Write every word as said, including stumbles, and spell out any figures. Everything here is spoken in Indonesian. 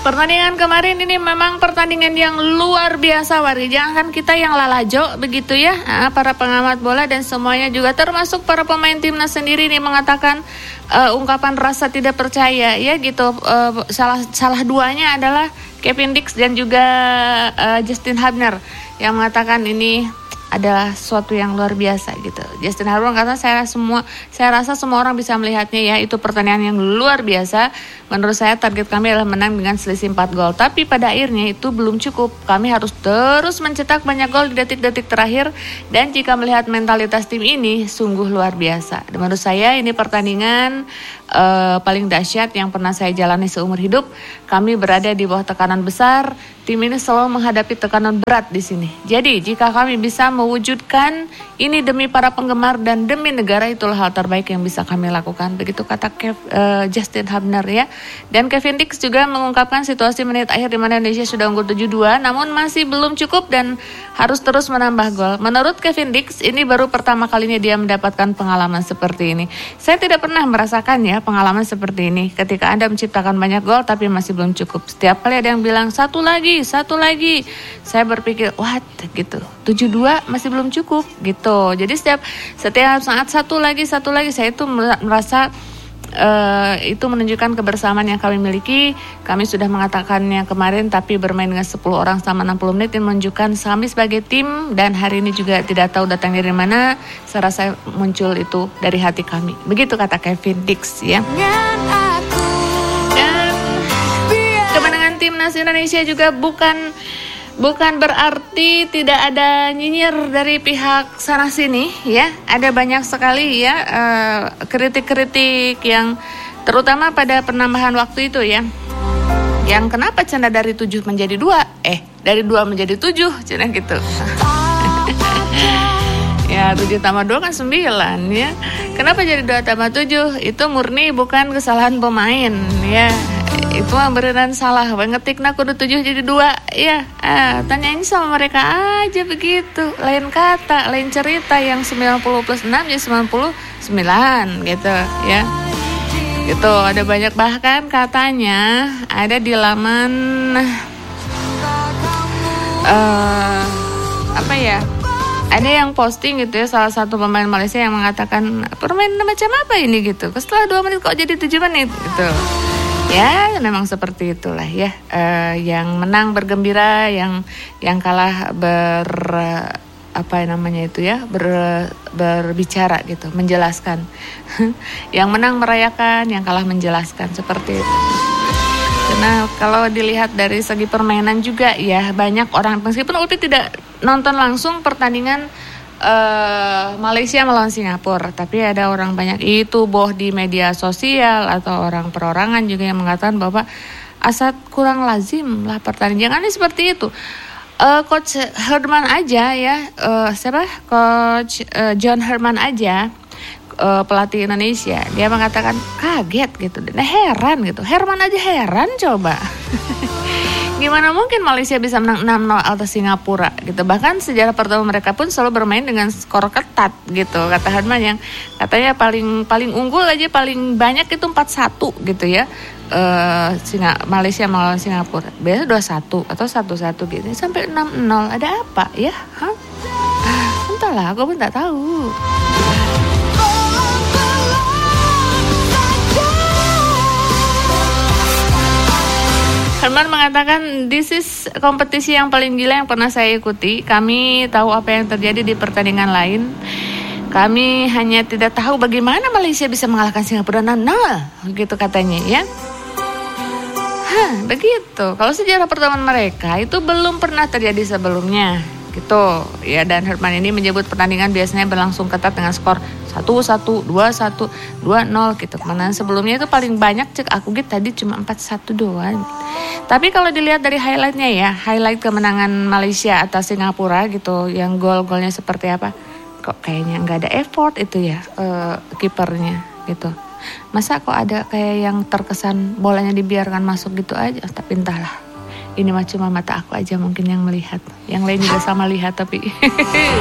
Pertandingan kemarin ini memang pertandingan yang luar biasa, Wari. Jangan kita yang lalajo begitu ya. Nah, para pengamat bola dan semuanya juga termasuk para pemain timnas sendiri ini mengatakan uh, ungkapan rasa tidak percaya ya gitu. Uh, salah salah duanya adalah Kevin Dix dan juga uh, Justin Hubner yang mengatakan ini adalah sesuatu yang luar biasa gitu. Justin Hubner kata saya semua saya rasa semua orang bisa melihatnya ya, itu pertandingan yang luar biasa. Menurut saya target kami adalah menang dengan selisih empat gol. Tapi pada akhirnya itu belum cukup. Kami harus terus mencetak banyak gol di detik-detik terakhir, dan jika melihat mentalitas tim ini sungguh luar biasa. Dan menurut saya ini pertandingan uh, paling dahsyat yang pernah saya jalani seumur hidup. Kami berada di bawah tekanan besar. Tim ini selalu menghadapi tekanan berat di sini. Jadi jika kami bisa mewujudkan ini demi para penggemar dan demi negara, itulah hal terbaik yang bisa kami lakukan. Begitu kata Kev, uh, Justin Hubner ya. Dan Kevin Dix juga mengungkapkan situasi menit akhir di mana Indonesia sudah unggul tujuh dua, namun masih belum cukup dan harus terus menambah gol. Menurut Kevin Dix, ini baru pertama kalinya dia mendapatkan pengalaman seperti ini. Saya tidak pernah merasakan ya pengalaman seperti ini. Ketika Anda menciptakan banyak gol tapi masih belum cukup. Setiap kali ada yang bilang satu lagi, satu lagi, saya berpikir what gitu. tujuh dua masih belum cukup gitu. Jadi setiap setiap saat satu lagi, satu lagi, saya itu merasa Uh, itu menunjukkan kebersamaan yang kami miliki. Kami sudah mengatakannya kemarin, tapi bermain dengan sepuluh orang selama enam puluh menit ini menunjukkan kami sebagai tim, dan hari ini juga tidak tahu datang dari mana. Saya rasa muncul itu dari hati kami. Begitu kata Kevin Dix ya. Dan kemenangan timnas Indonesia juga bukan Bukan berarti tidak ada nyinyir dari pihak sana sini ya. Ada banyak sekali ya uh, kritik-kritik yang terutama pada penambahan waktu itu ya. Yang kenapa cina dari tujuh menjadi dua? Eh, dari dua menjadi tujuh, cina gitu. Ya, tujuh tambah dua kan sembilan ya. Kenapa jadi dua tambah tujuh? Itu murni bukan kesalahan pemain ya. Itu mah beneran salah, ngetikna kudu tujuh jadi dua ya. Ah, tanyain sama mereka aja begitu. Lain kata, lain cerita, yang sembilan puluh plus enam jadi sembilan puluh sembilan gitu ya. Gitu, ada banyak, bahkan katanya ada di laman uh, apa ya? Ada yang posting gitu ya, salah satu pemain Malaysia yang mengatakan permainan macam apa ini gitu. Setelah dua menit kok jadi tujuh menit gitu. Ya, memang seperti itulah ya. Uh, yang menang bergembira, yang yang kalah ber apa namanya itu ya, ber, berbicara gitu, menjelaskan. Yang menang merayakan, yang kalah menjelaskan, seperti itu. Karena kalau dilihat dari segi permainan juga ya, banyak orang, meskipun Ulpi tidak nonton langsung pertandingan Uh, Malaysia melawan Singapura, tapi ada orang banyak itu boh di media sosial atau orang perorangan juga yang mengatakan bahwa Asad kurang lazim lah pertandingan ini seperti itu. Uh, Coach Herman aja ya, uh, siapa? Coach uh, John Herman aja, uh, pelatih Indonesia, dia mengatakan kaget gitu, dan heran gitu. Herman aja heran coba. Gimana mungkin Malaysia bisa menang enam nol atas Singapura gitu. Bahkan sejarah pertama mereka pun selalu bermain dengan skor ketat gitu. Kata Hadman yang katanya paling paling unggul aja paling banyak itu empat satu gitu ya. Uh, Singa, Malaysia melawan Singapura. Biasanya dua satu atau satu satu gitu. Sampai enam nol. Ada apa ya? Hah? Entahlah, aku pun tak tahu. Herman mengatakan, this is kompetisi yang paling gila yang pernah saya ikuti. Kami tahu apa yang terjadi di pertandingan lain. Kami hanya tidak tahu bagaimana Malaysia bisa mengalahkan Singapura enam nol. Gitu katanya ya. Hah, begitu. Kalau sejarah pertemuan mereka itu belum pernah terjadi sebelumnya. Gitu ya. Dan Herman ini menyebut pertandingan biasanya berlangsung ketat dengan skor satu satu, dua satu, dua nol gitu. Kemenangan sebelumnya itu paling banyak cek aku gitu tadi cuma empat satu doang. Tapi kalau dilihat dari highlightnya ya, highlight kemenangan Malaysia atas Singapura gitu, yang gol-golnya seperti apa, kok kayaknya nggak ada effort itu ya uh, kipernya gitu. Masa kok ada kayak yang terkesan bolanya dibiarkan masuk gitu aja. Tapi entahlah, ini mah cuma mata aku aja mungkin yang melihat, yang lain juga sama lihat tapi